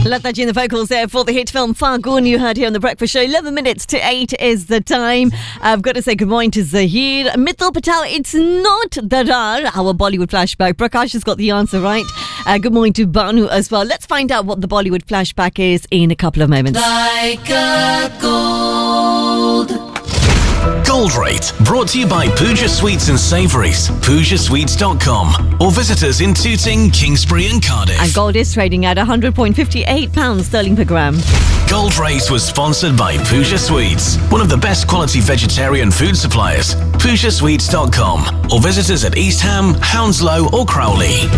Lata Ji in the vocals there for the hit film Fagun you heard here on The Breakfast Show. 11 minutes to 8 is the time. I've got to say good morning to Zahir. Mithil Patel, it's not Darar, our Bollywood flashback. Prakash has got the answer right. Good morning to Banu as well. Let's find out what the Bollywood flashback is in a couple of moments. Like a gold. Gold Rate, brought to you by Pooja Sweets and Savouries, PoojaSweets.com, or visit us in Tooting, Kingsbury and Cardiff. And gold is trading at £100.58 sterling per gram. Gold Rate was sponsored by Pooja Sweets, one of the best quality vegetarian food suppliers. PoojaSweets.com, or visit us at East Ham, Hounslow or Crowley.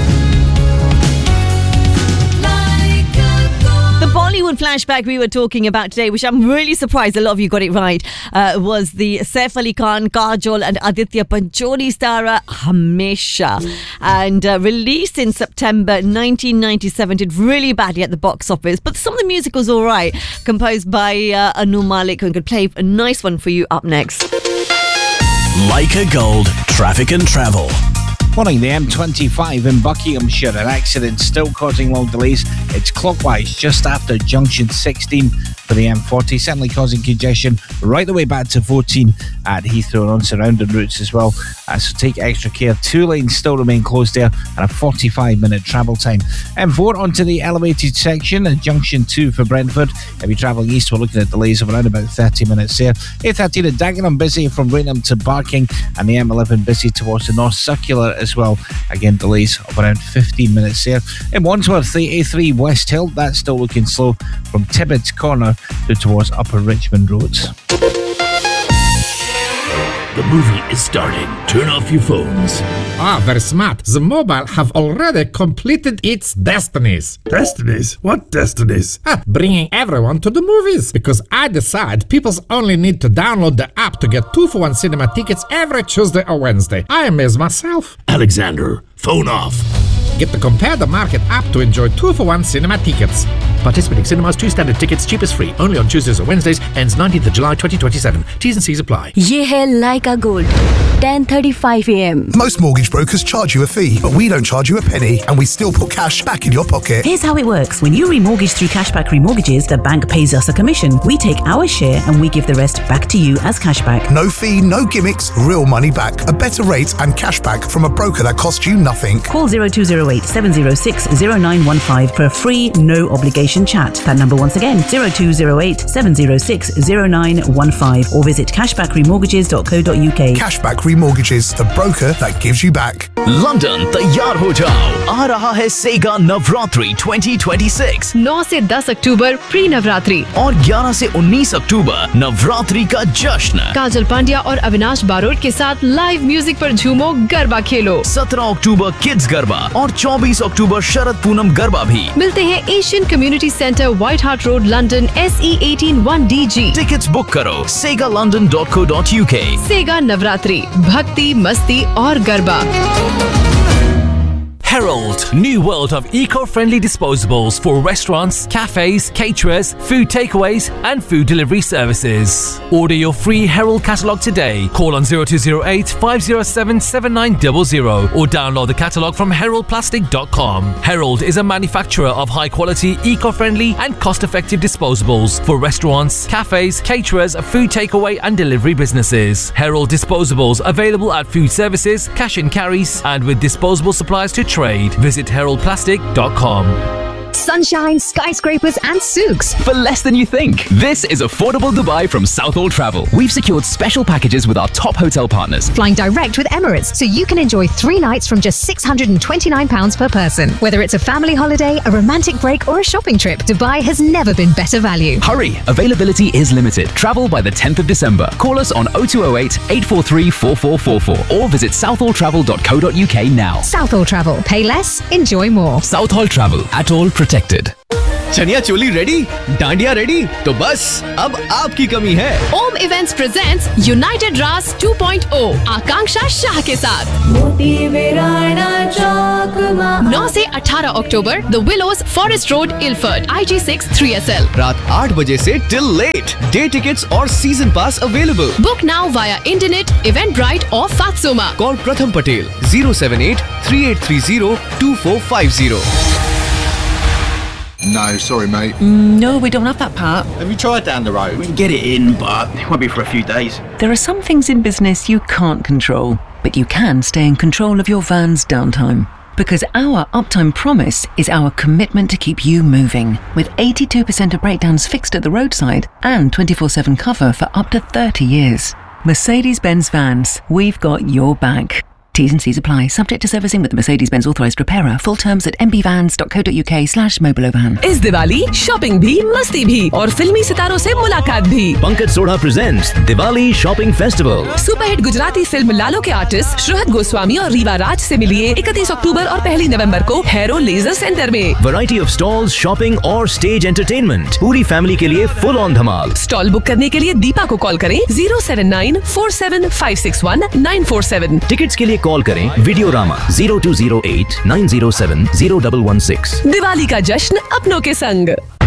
The Bollywood flashback we were talking about today, which I'm really surprised a lot of you got it right, was the Saif Ali Khan, Kajol and Aditya Pancholi star Hamesha. And released in September 1997, did really badly at the box office, but some of the music was all right, composed by Anu Malik, who could play a nice one for you up next. Like a Gold, traffic and travel. Morning, the M25 in Buckinghamshire. An accident still causing long delays. It's clockwise just after junction 16 for the M40, certainly causing congestion right the way back to 14 at Heathrow and on surrounding routes as well. So take extra care. 2 lanes still remain closed there and a 45-minute travel time. M4 onto the elevated section at junction 2 for Brentford. If you're travelling east, we're looking at delays of around about 30 minutes there. A13 at Dagenham busy from Rainham to Barking, and the M11 busy towards the North Circular as well. Again, delays of around 15 minutes there. In Wandsworth, the A3 West Hill, that's still looking slow from Tibbetts Corner to towards Upper Richmond Roads. The movie is starting. Turn off your phones. Very smart. The mobile have already completed its destinies. Destinies? What destinies? Bringing everyone to the movies. Because I decide people only need to download the app to get 2-for-1 cinema tickets every Tuesday or Wednesday. I amaze myself. Alexander, phone off. Get the Compare the Market app to enjoy 2-for-1 cinema tickets. Participating cinemas, 2 standard tickets, cheapest free. Only on Tuesdays or Wednesdays. Ends 19th of July 2027. T's and C's apply. ये है Leica Gold. 10:35 a.m. Most mortgage brokers charge you a fee, but we don't charge you a penny, and we still put cash back in your pocket. Here's how it works. When you remortgage through Cashback Remortgages, the bank pays us a commission. We take our share and we give the rest back to you as cashback. No fee, no gimmicks, real money back. A better rate and cashback from a broker that costs you nothing. Call 0208 706 0915 for a free, no obligation chat. That number once again, 0208 706 0915, or visit cashbackremortgages.co.uk. Cashback Remortgages, the broker that gives you back. London, तैयार हो जाओ. आ रहा है सेगा नवरात्रि 2026. 9 से 10 अक्टूबर pre Navratri और 11 से 19 अक्टूबर नवरात्रि का जश्न. काजल पांड्या और अविनाश बारोट के साथ लाइव म्यूजिक पर झूमो, गरबा खेलो. 17 अक्टूबर किड्स गरबा और 24 अक्टूबर शरद पूनम गरबा भी. मिलते हैं Asian community centre, white heart road, London, SE18 1DG. Tickets book करो segalondon.co.uk. सेगा नवरात्रि, भक्ति, मस्ती और garba. Herald, new world of eco-friendly disposables for restaurants, cafes, caterers, food takeaways and food delivery services. Order your free Herald catalogue today. Call on 0208 507 7900 or download the catalogue from heraldplastic.com. Herald is a manufacturer of high-quality, eco-friendly and cost-effective disposables for restaurants, cafes, caterers, food takeaway and delivery businesses. Herald disposables available at food services, cash and carries and with disposable supplies to trade. Visit heraldplastic.com. Sunshine, skyscrapers and souks. For less than you think. This is Affordable Dubai from Southall Travel. We've secured special packages with our top hotel partners. Flying direct with Emirates, so you can enjoy 3 nights from just £629 per person. Whether it's a family holiday, a romantic break or a shopping trip, Dubai has never been better value. Hurry! Availability is limited. Travel by the 10th of December. Call us on 0208 843 4444 or visit southalltravel.co.uk now. Southall Travel. Pay less, enjoy more. Southall Travel. At all protected. Chaniya choli ready, dandiya ready, तो बस अब आपकी कमी है. ओम events presents United रास 2.0 आकांक्षा शाह के साथ 9 से 18 अक्टूबर the willows, forest road, इलफर्ड, IG6 3SL. रात 8 बजे से टिल लेट. डे टिकट्स और सीजन पास available. Book now via internet, Eventbrite और फात्सोमा. कॉल प्रथम Patel 078 3830 2450. No, sorry, mate. No, we don't have that part. Have you tried down the road? We can get it in, but it won't be for a few days. There are some things in business you can't control, but you can stay in control of your van's downtime. Because our uptime promise is our commitment to keep you moving, with 82% of breakdowns fixed at the roadside and 24/7 cover for up to 30 years. Mercedes-Benz Vans, we've got your back. T's and C's apply. Subject to servicing with the Mercedes-Benz authorised repairer. Full terms at mbvans.co.uk/mobilovan. इस Diwali shopping भी मस्ती भी और फिल्मी सितारों से मुलाकात भी। Pankaj Sodha presents Diwali shopping festival. Superhit Gujarati film लालो के आर्टिस्ट श्रृहत गोस्वामी और रीवा राज से मिलिए 31 अक्टूबर और 1 नवंबर को हैरो लेजर सेंटर में। वैरायटी ऑफ स्टॉल्स, शॉपिंग और स्टेज एंटरटेनमेंट, पूरी फैमिली के लिए full on Dhamaal. Stall book करने के लिए दीपा को कॉल करें 07947561947। टिकट्स के लिए कॉल करें वीडियोरामा 0208 907 0116। दिवाली का जश्न अपनों के संग।